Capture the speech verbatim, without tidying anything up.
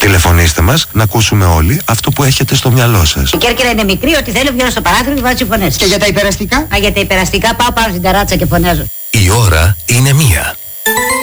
Τηλεφωνήστε μας να ακούσουμε όλοι αυτό που έχετε στο μυαλό σας. Η Κέρκυρα είναι μικρή, ό,τι θέλω βγαίνω στο παράθυρο και βάζω φωνές. Και για τα υπεραστικά? Α, για τα υπεραστικά πάω πάνω στην ταράτσα και φωνάζω. Η ώρα είναι μία.